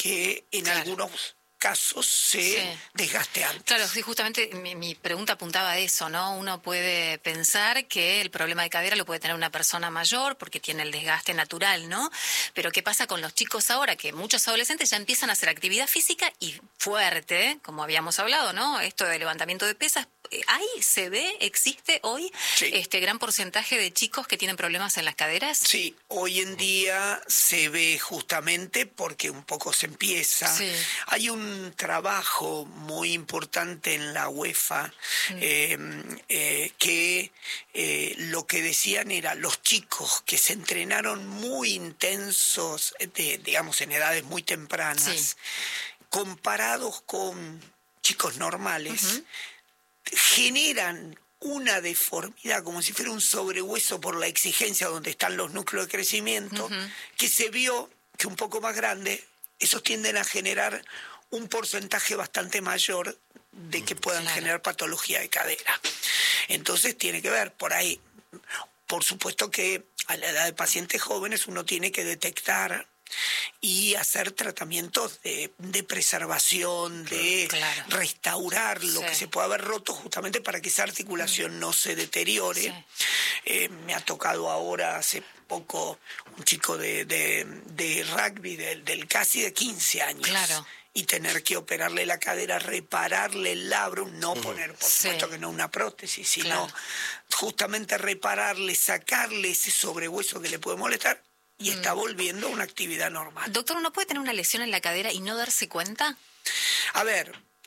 que en algunos casos se desgaste antes. Claro, sí, justamente mi pregunta apuntaba a eso, ¿no? Uno puede pensar que el problema de cadera lo puede tener una persona mayor porque tiene el desgaste natural, ¿no? Pero ¿qué pasa con los chicos ahora? Que muchos adolescentes ya empiezan a hacer actividad física y fuerte, como habíamos hablado, ¿no? Esto de levantamiento de pesas. ¿Ahí se ve, existe hoy gran porcentaje de chicos que tienen problemas en las caderas? Sí, hoy en día se ve justamente porque un poco se empieza. Sí. Hay un trabajo muy importante en la UEFA que lo que decían era los chicos que se entrenaron muy intensos, digamos en edades muy tempranas, comparados con chicos normales, generan una deformidad como si fuera un sobrehueso por la exigencia donde están los núcleos de crecimiento, que se vio que un poco más grande, esos tienden a generar un porcentaje bastante mayor de que puedan generar patología de cadera. Entonces tiene que ver por ahí. Por supuesto que a la edad de pacientes jóvenes uno tiene que detectar y hacer tratamientos de preservación, de restaurar lo que se puede haber roto justamente para que esa articulación no se deteriore. Me ha tocado ahora hace poco un chico de rugby del casi de 15 años. Y tener que operarle la cadera, repararle el labrum, no poner, por supuesto que no una prótesis, sino justamente repararle, sacarle ese sobrehueso que le puede molestar. Y está volviendo a una actividad normal. Doctor, ¿uno puede tener una lesión en la cadera y no darse cuenta? A ver,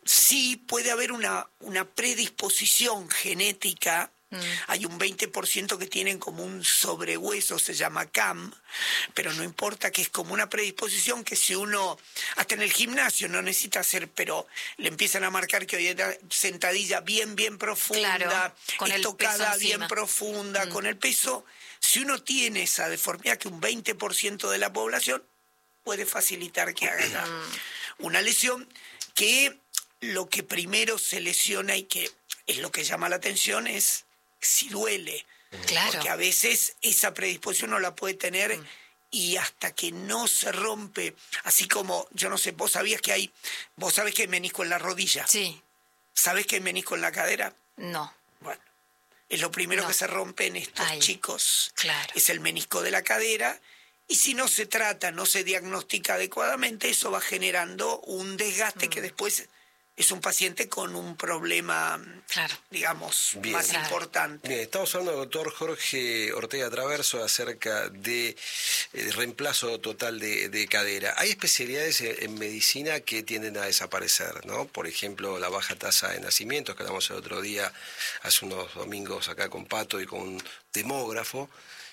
sí puede haber una predisposición genética. Hay un 20% que tienen como un sobrehueso, se llama CAM, pero no importa, que es como una predisposición que si uno, hasta en el gimnasio no necesita hacer, pero le empiezan a marcar que hoy era sentadilla bien profunda, con estocada bien profunda, con el peso. Si uno tiene esa deformidad, que un 20% de la población puede facilitar que haga una lesión, que lo que primero se lesiona y que es lo que llama la atención es si duele. Porque a veces esa predisposición no la puede tener y hasta que no se rompe, así como, yo no sé, vos sabés que hay menisco en la rodilla. Sí. ¿Sabés que hay menisco en la cadera? No. Bueno. Es lo primero que se rompe en estos chicos. Es el menisco de la cadera. Y si no se trata, no se diagnostica adecuadamente, eso va generando un desgaste que después es un paciente con un problema, digamos, más importante. Bien, estamos hablando del doctor Jorge Ortega Traverso acerca de reemplazo total de cadera. Hay especialidades en medicina que tienden a desaparecer, ¿no? Por ejemplo, la baja tasa de nacimientos, que hablamos el otro día, hace unos domingos acá con Pato y con un demógrafo.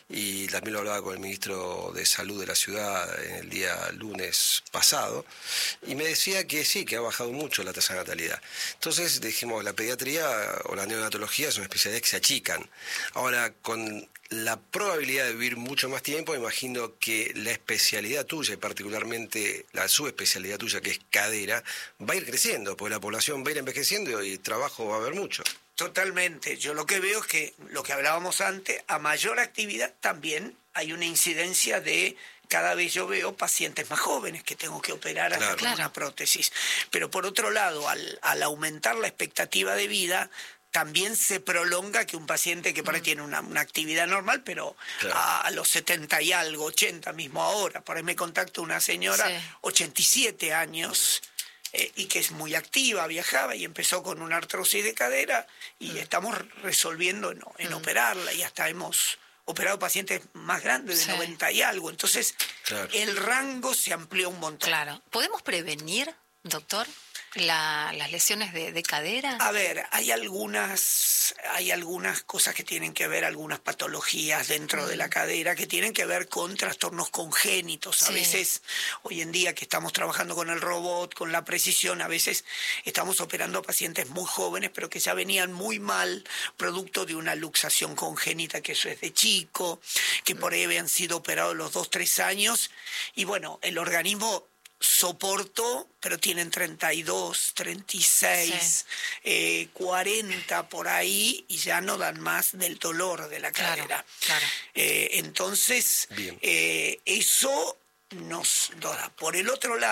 Y también lo hablaba con el ministro de Salud de la ciudad el día lunes pasado, y me decía que sí, que ha bajado mucho la tasa de natalidad. Entonces dijimos, la pediatría o la neonatología son especialidades que se achican. Ahora, con la probabilidad de vivir mucho más tiempo, imagino que la especialidad tuya, y particularmente la subespecialidad tuya, que es cadera, va a ir creciendo, porque la población va a ir envejeciendo y trabajo va a haber mucho. Totalmente. Yo lo que veo es que, lo que hablábamos antes, a mayor actividad también hay una incidencia de, cada vez yo veo pacientes más jóvenes que tengo que operar hasta con una prótesis. Pero por otro lado, al aumentar la expectativa de vida, también se prolonga que un paciente que por ahí tiene una actividad normal, pero a los 70 y algo, 80 mismo ahora, por ahí me contacta una señora, 87 años, y que es muy activa, viajaba y empezó con una artrosis de cadera y estamos resolviendo en operarla y hasta hemos operado pacientes más grandes de 90 y algo. Entonces, el rango se amplió un montón. ¿Podemos prevenir, doctor, las lesiones de cadera? A ver, hay algunas cosas que tienen que ver, algunas patologías dentro de la cadera que tienen que ver con trastornos congénitos. A veces, hoy en día que estamos trabajando con el robot, con la precisión, a veces estamos operando a pacientes muy jóvenes, pero que ya venían muy mal, producto de una luxación congénita, que eso es de chico, que por ahí habían sido operados los 2-3 años, y bueno, el organismo soporto, pero tienen 32, 36, 40 por ahí y ya no dan más del dolor de la cadera. Entonces, eso nos da. Por el otro lado,